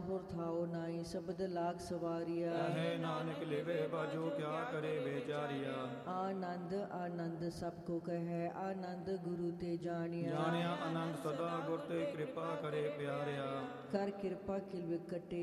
होर थाओ नाई शब्द लाख सवारिया। है नानक लेवे बाजो क्या करे बेचारिया। आनंद आनंद सबको कहे आनंद गुरु ते जानिया। जानिया आनंद सदा गुर ते कृपा करे प्यारिया। कर कृपा किल विकटे